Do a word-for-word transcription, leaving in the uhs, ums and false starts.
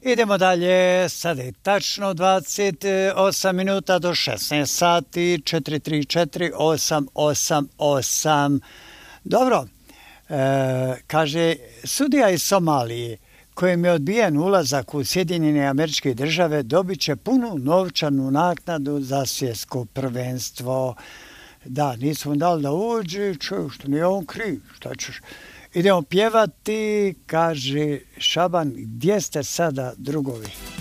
Idemo dalje, sada je tačno dvadeset osam minuta do šesnaest sati, četiri tri četiri osam osam osam. Dobro, e, kaže, sudija iz Somalije kojem je odbijen ulazak u Sjedinjene Američke Države dobit će punu novčanu naknadu za svjetsko prvenstvo. Da, nismo dali da uđe, čuj, što nije on kriv, šta ćeš. Idemo pjevati, kaže Šaban, gdje ste sada drugovi?